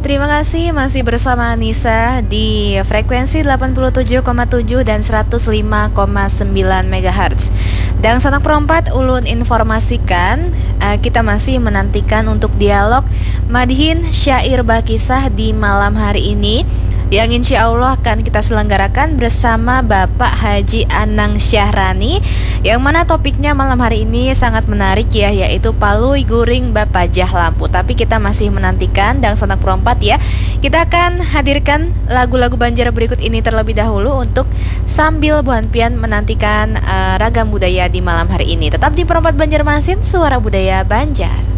Terima kasih masih bersama Nisa di frekuensi 87,7 dan 105,9 MHz. Dan sanak perempat ulun informasikan kita masih menantikan untuk dialog Madhin Syair Bakisah di malam hari ini yang insya Allah akan kita selenggarakan bersama Bapak Haji Anang Syahrani, yang mana topiknya malam hari ini sangat menarik ya, yaitu Palui Guring Bapajah Lampu. Tapi kita masih menantikan dan sanak perempat ya. Kita akan hadirkan lagu-lagu Banjar berikut ini terlebih dahulu untuk sambil buan pian menantikan ragam budaya di malam hari ini. Tetap di Perempat Banjarmasin, suara budaya Banjar.